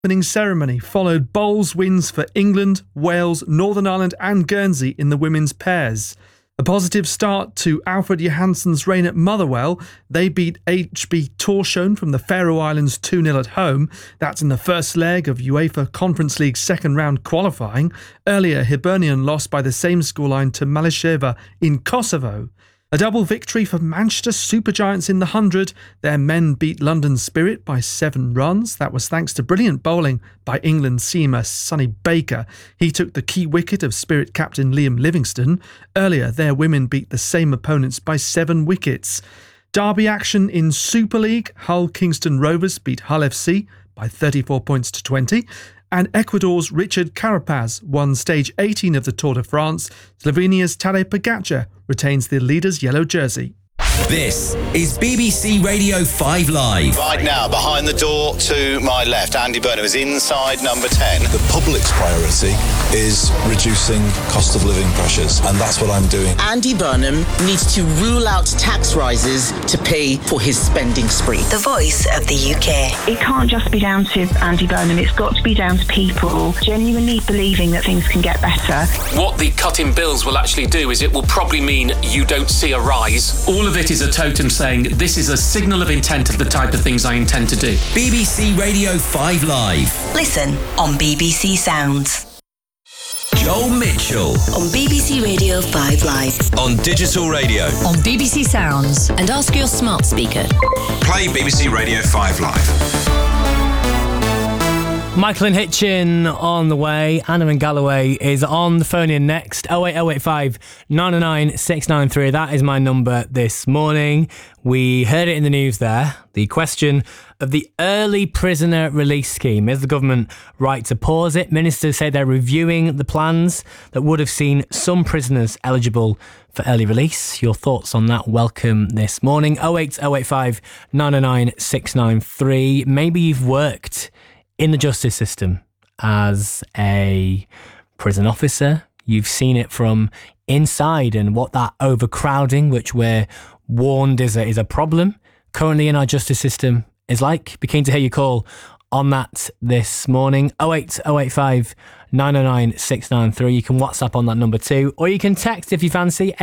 opening ceremony followed bowls wins for England, Wales, Northern Ireland and Guernsey in the women's pairs. A positive start to Alfred Johansson's reign at Motherwell. They beat HB Tórshavn from the Faroe Islands 2-0 at home. That's in the first leg of UEFA Conference League second round qualifying. Earlier, Hibernian lost by the same scoreline to Maleševa in Kosovo. A double victory for Manchester Supergiants in the 100. Their men beat London Spirit by 7 runs. That was thanks to brilliant bowling by England seamer Sonny Baker. He took the key wicket of Spirit captain Liam Livingstone. Earlier, their women beat the same opponents by 7 wickets. Derby action in Super League. Hull Kingston Rovers beat Hull FC by 34 points to 20. And Ecuador's Richard Carapaz won stage 18 of the Tour de France. Slovenia's Tadej Pogačar retains the leader's yellow jersey. This is BBC Radio 5 Live. Right now, behind the door to my left, Andy Burnham is inside number 10. The public's priority is reducing cost of living pressures, and that's what I'm doing. Andy Burnham needs to rule out tax rises to pay for his spending spree. The voice of the UK. It can't just be down to Andy Burnham, it's got to be down to people genuinely believing that things can get better. What the cut in bills will actually do is it will probably mean you don't see a rise. All of it is a totem saying this is a signal of intent of the type of things I intend to do. BBC Radio 5 Live. Listen on BBC Sounds. Joel Mitchell On BBC Radio 5 Live. on digital radio. On BBC Sounds. And ask your smart speaker. Play BBC Radio 5 Live. Michael and Hitchin on the way. Anna and Galloway is on the phone in next. 08085 909 693. That is my number this morning. We heard it in the news there. The question of the early prisoner release scheme. Is the government right to pause it? Ministers say they're reviewing the plans that would have seen some prisoners eligible for early release. Your thoughts on that? Welcome this morning. 08085 909 693. Maybe you've worked in the justice system as a prison officer. You've seen it from inside and what that overcrowding, which we're warned is a problem currently in our justice system, is like. Be keen to hear your call on that this morning. 08085 909 693. You can WhatsApp on that number too, or you can text if you fancy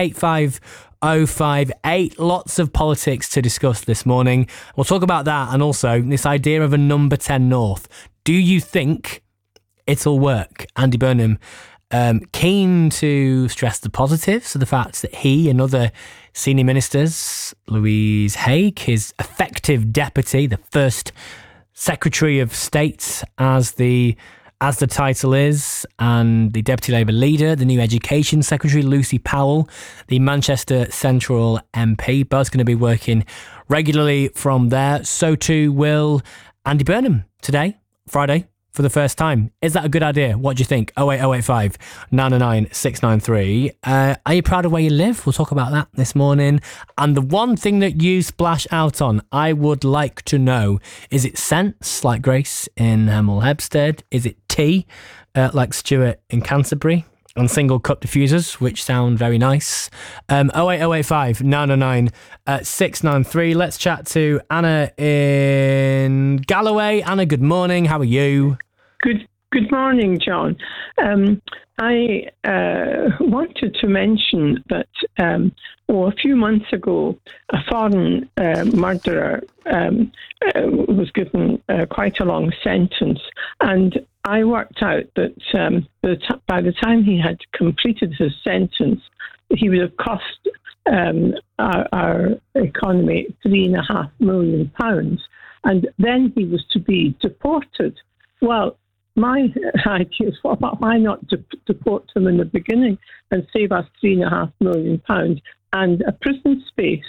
85058. Lots of politics to discuss this morning. We'll talk about that and also this idea of a number 10 North. Do you think it'll work? Andy Burnham keen to stress the positives of the fact that he and other senior ministers, Louise Haigh, his effective deputy, the first Secretary of State as the title is, and the Deputy Labour leader, the new Education Secretary, Lucy Powell, the Manchester Central MP, both going to be working regularly from there. So too will Andy Burnham today, Friday, for the first time. Is that a good idea? What do you think? 08085 909 693. Are you proud of where you live? We'll talk about that this morning. And the one thing that you splash out on, I would like to know, is it sense, like Grace in Hemel Hempstead? Is it tea, like Stuart in Canterbury? And single cup diffusers, which sound very nice. 08085 909 693. Let's chat to Anna in Galloway. Anna, good morning. How are you? Good morning, John. I wanted to mention that a few months ago, a foreign murderer was given quite a long sentence, and I worked out that by the time he had completed his sentence, he would have cost our economy £3.5 million, and then he was to be deported. Well, my idea is, why not deport him in the beginning and save us £3.5 million and a prison space?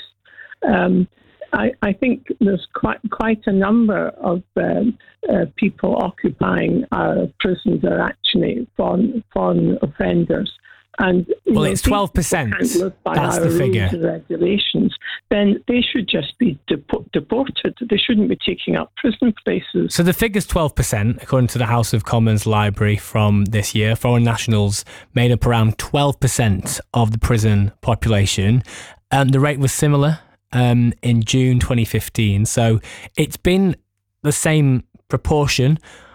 I think there's quite a number of people occupying our prisons are actually foreign offenders. And it's 12%. That's the figure. Rules and regulations. Then they should just be deported. They shouldn't be taking up prison places. So the figure's 12%, according to the House of Commons Library from this year. Foreign nationals made up around 12% of the prison population. The rate was similar in June 2015. So it's been the same proportion